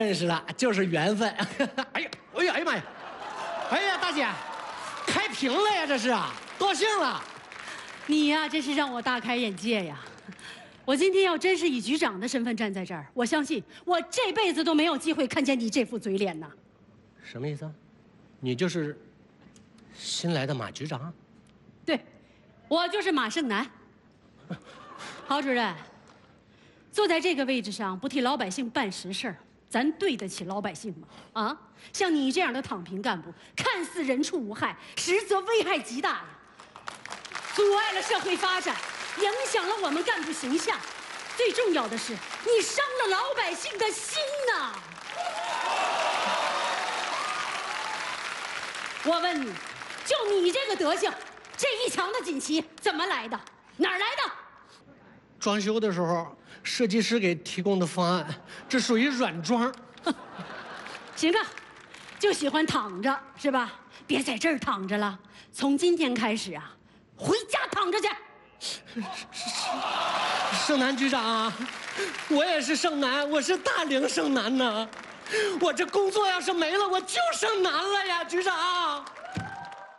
认识了，就是缘分。哎呀，哎呀，哎呀妈呀！哎呀，大姐，开屏了呀，这是啊，高兴了。 你呀，真是让我大开眼界呀！我今天要真是以局长的身份站在这儿，我相信我这辈子都没有机会看见你这副嘴脸呐。 什么意思啊？你就是新来的马局长？ 对，我就是马胜男。郝主任，坐在这个位置上，不替老百姓办实事儿，咱对得起老百姓吗？啊，像你这样的躺平干部，看似人畜无害，实则危害极大呀，阻碍了社会发展，影响了我们干部形象。最重要的是，你伤了老百姓的心呐！我问你，就你这个德行，这一墙的锦旗怎么来的？哪儿来的？ 装修的时候，设计师给提供的方案，这属于软装。 行啊，就喜欢躺着是吧？别在这儿躺着了，从今天开始啊，回家躺着去。 盛男局长，我也是盛男，我是大龄盛男呢。我这工作要是没了，我就剩男了呀，局长。